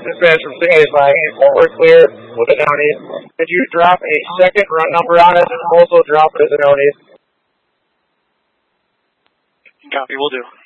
Dispatch from St. Flagging, forward clear with a down east. Could you drop a second run number on it and also drop it as a down east? Copy, will do.